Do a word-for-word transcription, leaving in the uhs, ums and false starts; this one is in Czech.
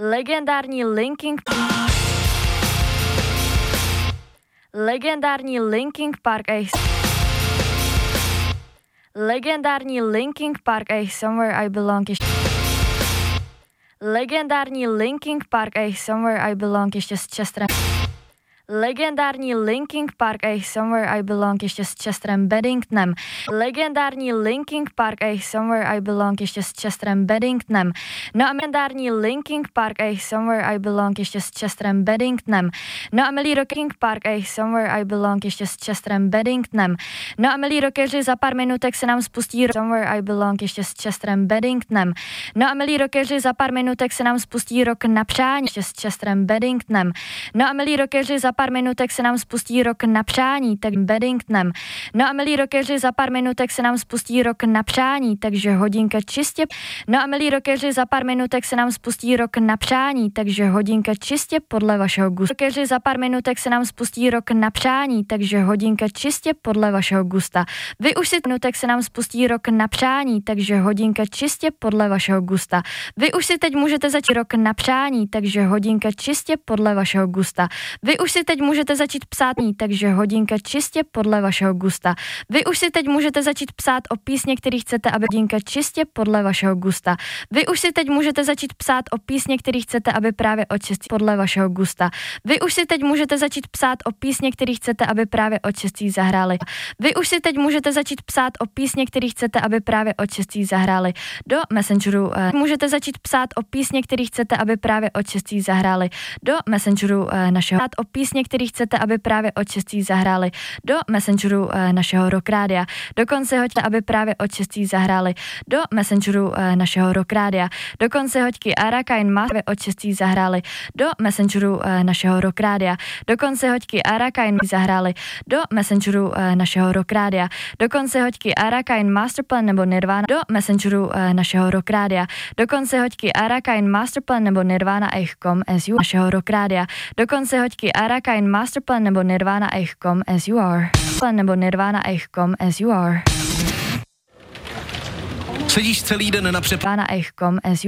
Legendární Linkin Legendární Linkin Park a Legendární Linkin Park a Somewhere I Belong ještě Legendární Linkin Park a Somewhere I Belong ještě s Chesterem Legendární Linkin Park a Somewhere I Belong ještě s Chesterem Benningtonem. Legendární Linkin Park a Somewhere I Belong ještě s Chesterem Benningtonem. No a legendární Linkin Park a Somewhere I Belong ještě s Chesterem Benningtonem. No a milí Linkin Park a Somewhere I Belong ještě s Chesterem Benningtonem. No a milí rockeři, za pár minutek se nám spustí Somewhere I Belong ještě s Chesterem Benningtonem. No a milí rockeři, za pár minutek se nám spustí Rock na přání ještě s Chesterem Benningtonem. No a milí rockeři, za pár minutek se nám spustí Rock na přání, tak Benningtonem. No a milí rockeři, za pár minutek se nám spustí Rock na přání, takže hodinka čistě. No a milí rockeři, za pár minutek se nám spustí Rock na přání, takže hodinka čistě podle vašeho gusta. Rockeři, za pár minutek se nám spustí Rock na přání, takže hodinka čistě podle vašeho gusta. Vy už si minutek se nám spustí Rock na přání, takže hodinka čistě podle vašeho gusta. Vy už si teď můžete začít Rock na přání, takže hodinka čistě podle vašeho gusta. Vy už si teď můžete začít psát, takže hodinka čistě podle vašeho gusta. Vy už si teď můžete začít psát o písně, který chcete, aby hodinka čistě podle vašeho gusta. Vy už si teď můžete začít psát o písně, který chcete, aby právě od šestí podle vašeho gusta. Vy už si teď můžete začít psát o písně, který chcete, aby právě od šestí zahráli. Vy už si teď můžete začít psát o písně, který chcete, aby právě od šestí zahráli. Do Messengeru eh, můžete začít psát o písně, který chcete, aby právě od šestí zahráli. Do Messengeru eh, našeho psát o písně, který chcete, aby právě od šestí zahráli. Do Messengeru eh, našeho Rock Rádia. Dokonce hoďte, aby právě od šestí zahráli. Do Messengeru eh, našeho Rock Rádia. Dokonce hoďky Arakain má od šestí zahráli. Do Messengeru eh, našeho Rock Rádia. Dokonce hoďky Arakain zahráli. Do Messengeru eh, našeho Rock Rádia. Dokonce hoďky Arakain Masterplan nebo Nirvana. Do Messengeru eh, našeho Rock Rádia. Dokonce hoďky Arakain Masterplan nebo Nirvana ich kom as you našeho Rock Rádia. Dokonce hoďky Arakain Masterplan nebo Nirvana ich kom as you are. Plan nebo Nirvana ich kom as you are. Sedíš celý den na přep... Nirvana ich kom as you